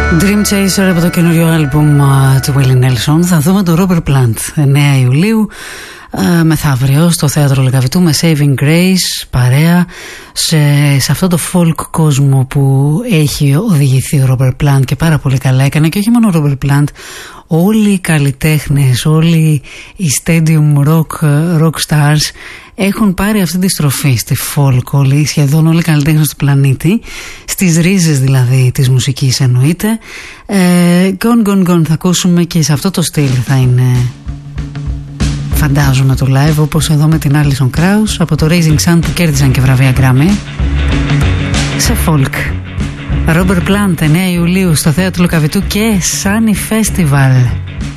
Dream Chaser από το καινούριο άλμπουμ του Willie Nelson. Θα δούμε τον Robert Plant 9 Ιουλίου μεθαύριο στο Θέατρο Λυκαβητού με Saving Grace, παρέα σε αυτό το folk κόσμο που έχει οδηγηθεί ο Robert Plant και πάρα πολύ καλά έκανε. Και όχι μόνο ο Robert Plant, όλοι οι καλλιτέχνες, όλοι οι stadium rock stars έχουν πάρει αυτή τη στροφή στη folk, σχεδόν όλοι οι καλλιτέχνες του πλανήτη, στις ρίζες δηλαδή της μουσικής εννοείται. Gone θα ακούσουμε και σε αυτό το στυλ θα είναι, φαντάζομαι, το live, όπως εδώ με την Alison Krauss από το Raising Sun που κέρδισαν και βραβεία Grammy σε folk. Robert Plant 9 Ιουλίου στο Θέατρο Λυκαβητού και Sunny Festival.